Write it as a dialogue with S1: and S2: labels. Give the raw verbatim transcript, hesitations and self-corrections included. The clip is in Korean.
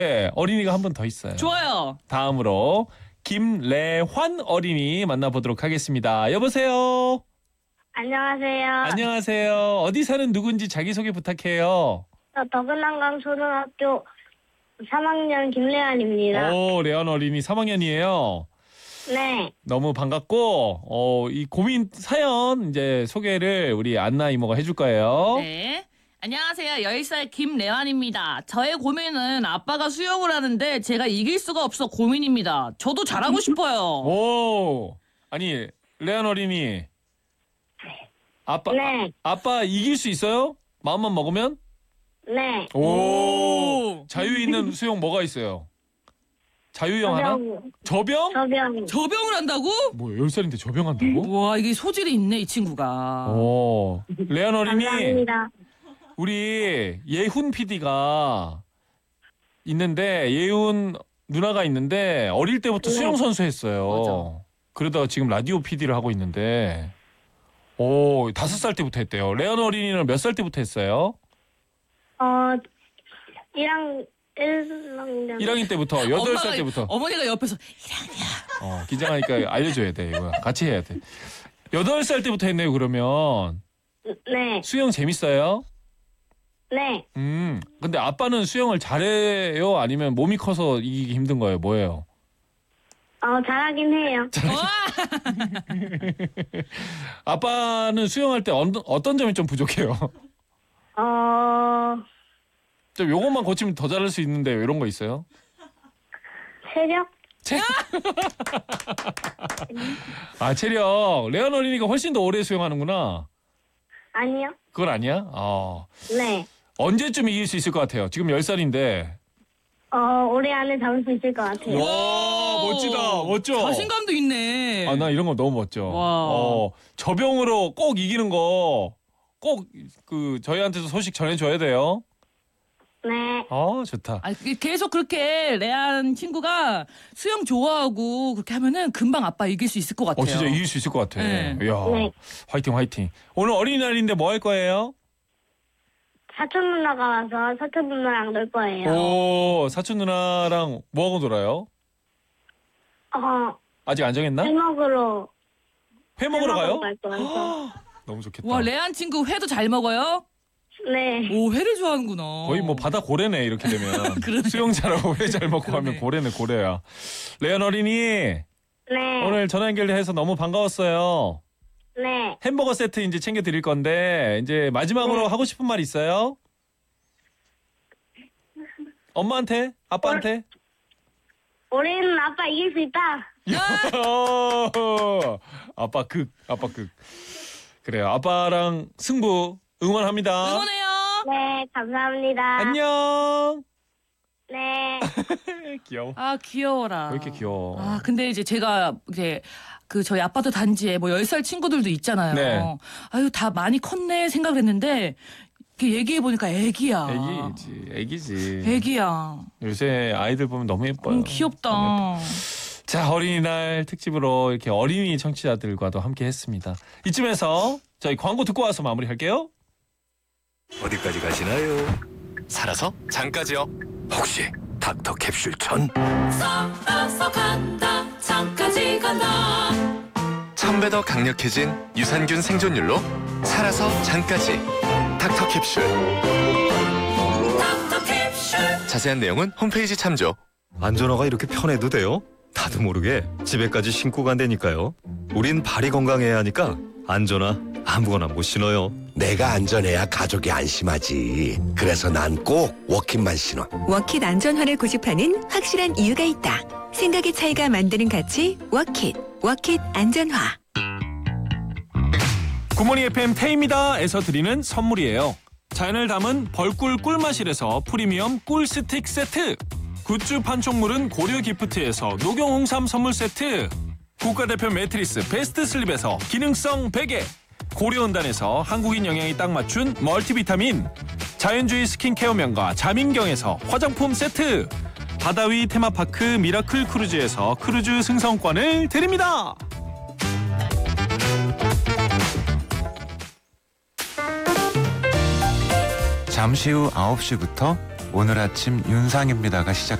S1: 네, 어린이가 한 분 더 있어요.
S2: 좋아요.
S1: 다음으로 김래환 어린이 만나보도록 하겠습니다. 여보세요.
S3: 안녕하세요.
S1: 안녕하세요. 어디 사는 누군지 자기소개 부탁해요.
S3: 저 더근한강 초등학교 삼 학년 김래안입니다.
S1: 오, 레안 어린이 삼 학년이에요.
S3: 네.
S1: 너무 반갑고 어, 이 고민 사연 이제 소개를 우리 안나 이모가 해줄 거예요.
S2: 네. 안녕하세요. 열 살 김래환입니다. 저의 고민은 아빠가 수영을 하는데 제가 이길 수가 없어 고민입니다. 저도 잘하고 싶어요.
S1: 오, 아니 레안 어린이 아빠
S3: 네.
S1: 아, 아빠 이길 수 있어요? 마음만 먹으면?
S3: 네.
S1: 오, 자유 있는 수영 뭐가 있어요? 자유형 하나? 저병?
S3: 저병.
S2: 저병을 한다고?
S1: 뭐 열 살인데 저병한다고?
S2: 와, 이게 소질이 있네, 이 친구가.
S1: 오, 레안 어린이
S3: 감사합니다.
S1: 우리 예훈 피디가 있는데 예훈 누나가 있는데 어릴 때부터
S3: 네.
S1: 수영 선수 했어요.
S2: 맞아.
S1: 그러다가 지금 라디오 피디를 하고 있는데 오, 다섯 살 때부터 했대요. 레안 어린이는 몇 살 때부터 했어요?
S3: 어, 일 학년, 일 학년.
S1: 일 학년 때부터 여덟 살
S2: 엄마가,
S1: 때부터.
S2: 어머니가 옆에서
S1: 어, 긴장하니까 알려줘야 돼 이거. 같이 해야 돼. 여덟 살 때부터 했네요. 그러면
S3: 네.
S1: 수영 재밌어요?
S3: 네.
S1: 음, 근데 아빠는 수영을 잘해요? 아니면 몸이 커서 이기기 힘든 거예요? 뭐예요?
S3: 어, 잘하긴 해요.
S2: 와!
S1: 아빠는 수영할 때 어떤, 어떤 점이 좀 부족해요?
S3: 어,
S1: 좀 요것만 고치면 더 잘할 수 있는데 이런 거 있어요?
S3: 체력?
S1: 아, 체력. 레안 어린이가 훨씬 더 오래 수영하는구나.
S3: 아니요.
S1: 그건 아니야? 어.
S3: 네.
S1: 언제쯤 이길 수 있을 것 같아요? 지금 열 살인데.
S3: 어, 올해 안에 잡을 수 있을 것 같아요.
S1: 와, 멋지다. 멋져.
S2: 자신감도 있네.
S1: 아, 나 이런 거 너무 멋져.
S2: 와.
S1: 어, 저병으로 꼭 이기는 거 꼭 그 저희한테도 소식 전해줘야 돼요.
S3: 네.
S1: 아, 좋다.
S2: 아, 계속 그렇게 레안 친구가 수영 좋아하고 그렇게 하면은 금방 아빠 이길 수 있을 것 같아요.
S1: 어, 진짜 이길 수 있을 것 같아.
S2: 네.
S1: 이야,
S3: 네.
S1: 화이팅, 화이팅. 오늘 어린이날인데 뭐 할 거예요?
S3: 사촌 누나가 와서 사촌 누나랑 놀 거예요.
S1: 오, 사촌 누나랑 뭐 하고 놀아요?
S3: 어,
S1: 아직 안 정했나?
S3: 회 먹으러.
S1: 회 먹으러 가요?
S3: 갈 거예요.
S1: 너무 좋겠다.
S2: 와, 레안 친구 회도 잘 먹어요?
S3: 네.
S2: 오, 회를 좋아하는구나.
S1: 거의 뭐 바다 고래네 이렇게 되면.
S2: 그러네.
S1: 수영 잘하고 회 잘 먹고 하면
S2: 그러네.
S1: 고래네 고래야. 레안 어린이
S3: 네.
S1: 오늘 전화 연결해서 너무 반가웠어요.
S3: 네.
S1: 햄버거 세트 이제 챙겨 드릴 건데 이제 마지막으로
S3: 네.
S1: 하고 싶은 말 있어요? 엄마한테? 아빠한테?
S3: 올해는 아빠 이길 수 있다.
S1: 아빠 극, 아빠 극. 그래요. 아빠랑 승부 응원합니다.
S2: 응원해요.
S3: 네, 감사합니다.
S1: 안녕.
S3: 네.
S1: 귀여워.
S2: 아, 귀여워라.
S1: 왜 이렇게 귀여워?
S2: 아, 근데 이제 제가 이제 그 저희 아파트 단지에 뭐 열 살 친구들도 있잖아요.
S1: 네.
S2: 아유, 다 많이 컸네 생각을 했는데 이렇게 얘기해 보니까 애기야.
S1: 애기지, 애기지.
S2: 애기야.
S1: 요새 아이들 보면 너무 예뻐요.
S2: 음, 귀엽다.
S1: 너무 예뻐. 자, 어린이날 특집으로 이렇게 어린이 청취자들과도 함께 했습니다. 이쯤에서 저희 광고 듣고 와서 마무리할게요.
S4: 어디까지 가시나요? 살아서 장까지요. 혹시 닥터 캡슐천?
S5: 살아서 간다 장까지 간다
S4: 천 배 더 강력해진 유산균 생존율로 살아서 장까지 닥터 캡슐.
S5: 닥터 캡슐
S4: 자세한 내용은 홈페이지 참조.
S6: 안전화가 이렇게 편해도 돼요? 나도 모르게 집에까지 신고 간다니까요. 우린 발이 건강해야 하니까 안전화 아무거나 못 신어요.
S7: 내가 안전해야 가족이 안심하지. 그래서 난 꼭 워킷만 신어.
S8: 워킷 안전화를 고집하는 확실한 이유가 있다. 생각의 차이가 만드는 가치 워킷. 워킷 안전화.
S1: 굿모닝 에프엠 태입니다에서 드리는 선물이에요. 자연을 담은 벌꿀 꿀마실에서 프리미엄 꿀 스틱 세트. 굿즈 판촉물은 고려 기프트에서 녹용 홍삼 선물 세트. 국가대표 매트리스 베스트 슬립에서 기능성 베개. 고려온단에서 한국인 영양이 딱 맞춘 멀티비타민. 자연주의 스킨케어 명가 자민경에서 화장품 세트. 바다위 테마파크 미라클 크루즈에서 크루즈 승선권을 드립니다.
S9: 잠시 후 아홉 시부터 오늘 아침 윤상입니다가 시작.